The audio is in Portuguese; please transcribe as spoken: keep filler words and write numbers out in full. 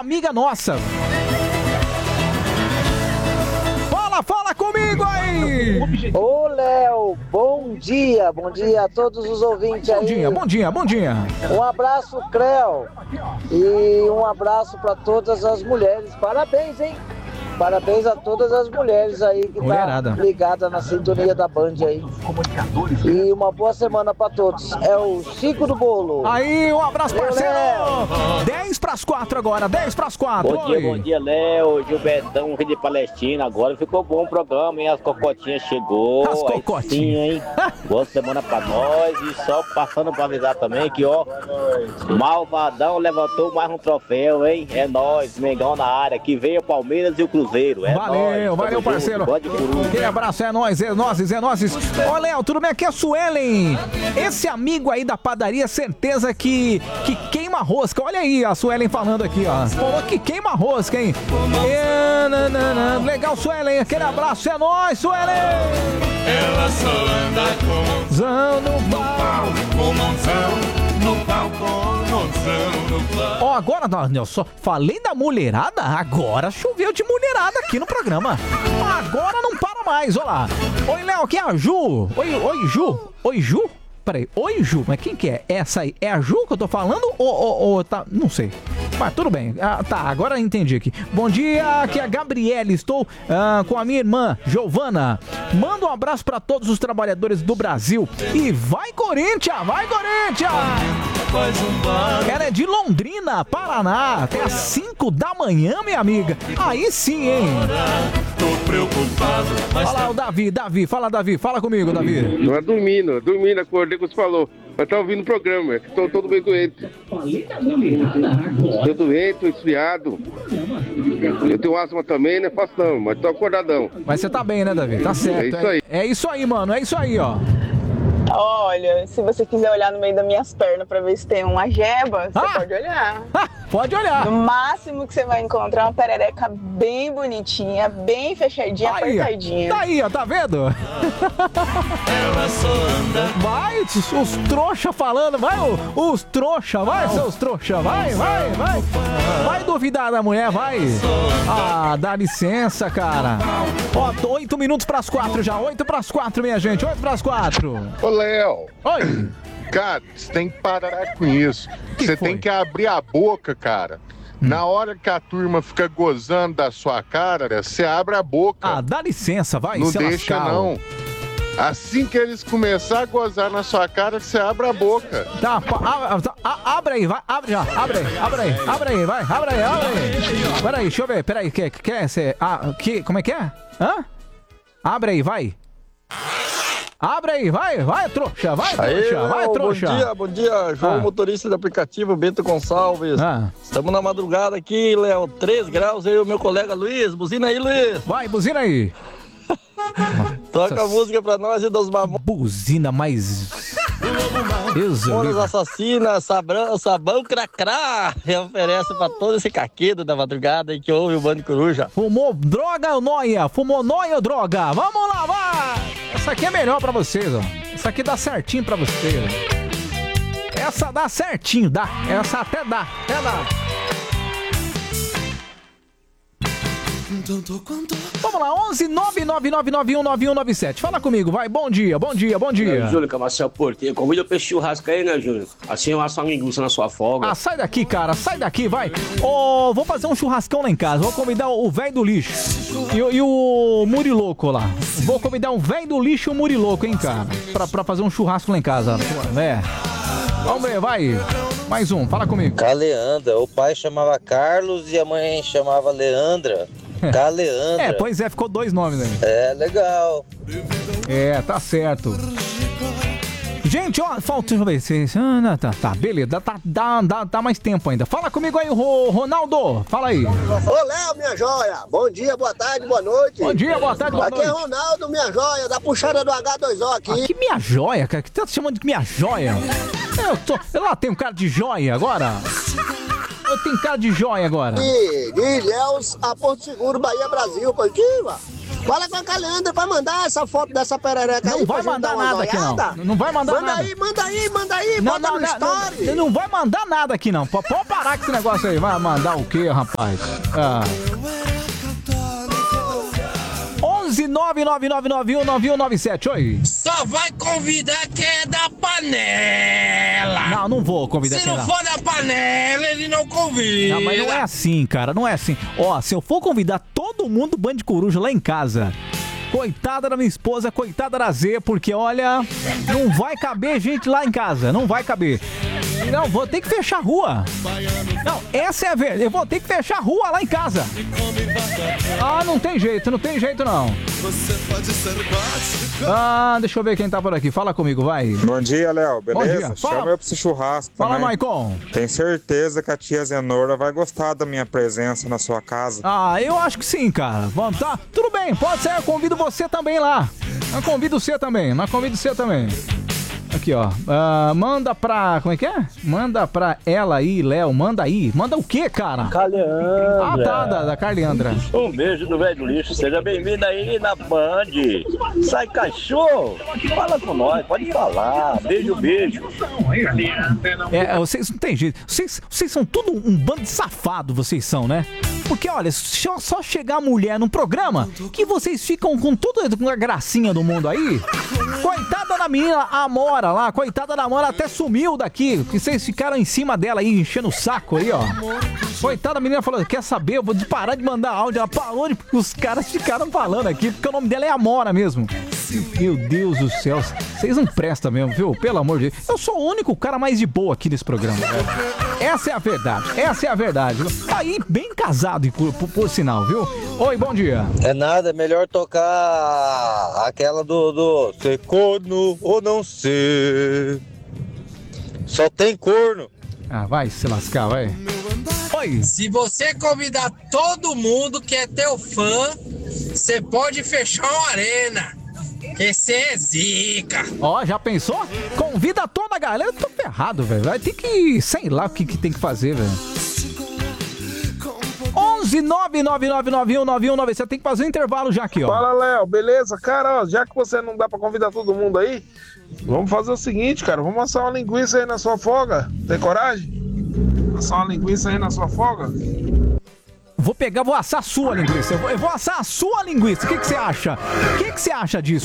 amiga nossa. Fala, fala comigo aí! Ô, Léo, bom dia, bom dia a todos os ouvintes aí. Bom dia, bom dia, bom dia. Um abraço, Creu, e um abraço para todas as mulheres. Parabéns, hein? Parabéns a todas as mulheres aí que Mulherada. tá ligada na sintonia da Band aí. E uma boa semana pra todos. É o Chico do Bolo. Aí, um abraço, Valeu, parceiro! dez pras quatro agora, dez pras quatro. Bom dia, Oi. bom dia, Léo, Gilbertão, Rio de Palestina. Agora ficou bom o programa, hein? As cocotinhas chegou. As Aí cocotinhas. sim, hein? Boa semana pra nós. E só passando pra avisar também que, ó, Malvadão levantou mais um troféu, hein? É nóis, Mengão na área. Que veio o Palmeiras e o Cruzeiro. É Valeu, nóis, valeu, tamo parceiro. junto, pode coruja. Aquele abraço, é nóis, é nóis, é nóis. Ô, Léo, tudo bem? Aqui é a Suelen. Esse amigo aí da padaria, certeza que, que queima rosca. Olha aí a Suelen falando aqui, ó. Falou que queima rosca, hein? É, na, na, na. Legal, Suelen. Aquele abraço, é nóis, Suelen. Ela só anda com Zão no pau. com monção no pau, com monção no pau. Ó, agora, não, eu só falei da mulherada, agora choveu de mulherada aqui no programa. Agora não para mais, ó lá. Oi, Léo, aqui é a Ju. Oi, oi, Ju. Oi, Ju? Peraí, oi, Ju, mas quem que é? Essa aí, é a Ju que eu tô falando ou, ou, ou tá, não sei. Mas tudo bem, ah, tá, agora eu entendi aqui. Bom dia, aqui é a Gabriele, estou ah, com a minha irmã, Giovana. Manda um abraço pra todos os trabalhadores do Brasil. E vai, Corinthians, vai, Corinthians! Ela é de Londrina, Paraná, até às cinco da manhã, minha amiga. Aí sim, hein? Tô preocupado, mas Fala, o Davi, Davi, fala, Davi, fala comigo, Davi. Não é dormindo, dormindo, acordei quando você falou. Mas tá ouvindo o programa, tô todo bem doente. Tô doente, tô esfriado. Eu tenho asma também, não é fácil não, mas tô acordadão. Mas você tá bem, né, Davi? Tá certo. É isso aí. É, é isso aí, mano, é isso aí, ó. Olha, se você quiser olhar no meio das minhas pernas pra ver se tem uma jeba, você Ah! pode olhar. Pode olhar. No máximo que você vai encontrar uma perereca bem bonitinha, bem fechadinha, Aí, ó. apertadinha. Tá aí, ó, tá vendo? ela só anda. Vai, os, os trouxa falando, vai, o- os trouxa, vai, seus trouxa, vai, vai, vai. Vai duvidar da mulher, vai. Ah, dá licença, cara. Ó, tô oito minutos pras quatro já, oito pras quatro, minha gente, oito pras quatro. Ô, Léo, Oi. cara, você tem que parar com isso. Que Você foi? tem que abrir a boca, cara. Na hora que a turma fica gozando da sua cara, você abre a boca. Ah, dá licença, vai, não se deixa, lascar. não. Assim que eles começarem a gozar na sua cara, você abre a boca. Tá, pa- a- a- a- abre aí, vai, abre já, abre aí, abre aí, abre aí, vai, abre aí, abre aí. Peraí, deixa eu ver, peraí, quer, quer ser, ah, que, como é que é? Hã? Abre aí, vai. Abre aí, vai, vai, trouxa, vai, trouxa, vai, trouxa. Bom dia, bom dia, João, Ah. motorista do aplicativo Bento Gonçalves. Ah. Estamos na madrugada aqui, Léo, três graus, eu e o meu colega Luiz. Buzina aí, Luiz. Vai, buzina aí. Toca Nossa. a música pra nós e dos mamonas Buzina mais... Deus do livro. assassinas, sabão, sabão cracrá. E oferece pra todo esse caquedo da madrugada aí que ouve o Bando Coruja. Fumou droga ou noia? Fumou noia ou droga? Vamos lá, vai! Essa aqui é melhor pra vocês, ó. Essa aqui dá certinho pra vocês, ó. Essa dá certinho, dá. Essa até dá, até dá. Vamos lá, onze nove nove nove nove um nove um nove sete. Fala comigo, vai. Bom dia, bom dia, bom dia. Júnior Camaciel Porteiro, convida pra esse churrasco aí, né, Júnior? Assim eu asso uma linguiça na sua folga. Ah, sai daqui, cara, sai daqui, vai. Ô, vou fazer um churrascão lá em casa. Vou convidar o velho do lixo e, o- e o Muriloco lá. Vou convidar um velho do lixo e o Muriloco, hein, cara, pra, pra fazer um churrasco lá em casa. É. Vamos ver, vai. Mais um, fala comigo. Caleandra, o pai chamava Carlos e a mãe chamava Leandra. Caleandra. É, pois é, ficou dois nomes aí. É, legal. É, tá certo. Gente, ó, falta, deixa eu ver se... Ah, não, tá, tá, beleza, dá, tá, dá, dá, dá mais tempo ainda. Fala comigo aí, Ro- Ronaldo, fala aí. Ô, Léo, minha joia. Bom dia, boa tarde, boa noite. Bom dia, boa tarde, boa Aqui é noite. Ronaldo, minha joia, da puxada do agá dois O aqui. Ah, que minha joia, cara, que tá chamando de minha joia? Eu, tô, eu lá tenho cara de joia agora? Eu tenho cara de joia agora. E de Ilhéus a Porto Seguro, Bahia, Brasil, positiva. Fala com a Caleandra pra mandar essa foto dessa perereca não aí. vai mandar nada aqui, não. Não vai mandar manda nada. Manda aí, manda aí, manda aí, não, bota não, no não, story. Não, não vai mandar nada aqui, não. Pode parar com esse negócio aí. Vai mandar o quê, rapaz? Ah. onze nove nove nove nove um nove um nove sete, oi. Só vai convidar quem é da panela. Não, não vou convidar Se quem não não. for da panela, ele não convida. Não, mas não é assim, cara, não é assim. Ó, se eu for convidar todo mundo do Band de Coruja lá em casa, coitada da minha esposa, coitada da Z, porque olha, não vai caber gente lá em casa, não vai caber. Não, vou ter que fechar a rua. Não, essa é a verdade. Eu vou ter que fechar a rua lá em casa. Ah, não tem jeito, não tem jeito não. Ah, deixa eu ver quem tá por aqui. Fala comigo, vai. Bom dia, Léo. Beleza? Bom dia. Fala. Chama eu pra esse churrasco. Fala, também. Maicon. Tenho certeza que a tia Zenora vai gostar da minha presença na sua casa. Ah, eu acho que sim, cara. Vamos, tá? Tudo bem, pode ser. Eu convido você também lá. Eu convido você também. Eu convido você também. Aqui, ó. Uh, manda pra... Como é que é? Manda pra ela aí, Léo. Manda aí. Manda o quê, cara? Carleandra. Ah, tá. Da, da Carleandra. Um beijo do velho lixo. Seja bem-vindo aí na Band. Sai, cachorro. Fala com nós. Pode falar. Beijo, beijo. É, vocês não tem jeito. Vocês, vocês são tudo um bando de safado, vocês são, né? Porque, olha, só, só chegar mulher num programa que vocês ficam com tudo com a gracinha do mundo aí. Coitada da menina Amora lá, coitada da Amora até sumiu daqui, que vocês ficaram em cima dela aí, enchendo o saco aí, ó. Coitada da menina falou, quer saber, eu vou parar de mandar áudio. Ela parou de... Os caras ficaram falando aqui, porque o nome dela é Amora mesmo. Meu Deus do céu, vocês não prestam mesmo, viu? Pelo amor de Deus. Eu sou o único cara mais de boa aqui nesse programa. Essa é a verdade, essa é a verdade. Aí, bem casado, por, por, por sinal, viu? Oi, bom dia. É nada, é melhor tocar aquela do, do ser corno ou não ser. Só tem corno. Ah, vai se lascar, vai. Oi. Se você convidar todo mundo que é teu fã, você pode fechar uma arena. Que cê é zica. Ó, já pensou? Convida toda a galera. Eu tô ferrado, velho. Vai ter que... Sei lá o que, que tem que fazer, velho. onze nove nove nove nove um nove um nove sete. Tem que fazer um intervalo já aqui, ó. Fala, Léo. Beleza? Cara, ó, já que você não dá pra convidar todo mundo aí, vamos fazer o seguinte, cara. Vamos assar uma linguiça aí na sua folga. Tem coragem? Assar uma linguiça aí na sua folga? Vou pegar, vou assar a sua linguiça. Eu vou, eu vou assar a sua linguiça. O que que você acha? O que que você acha disso?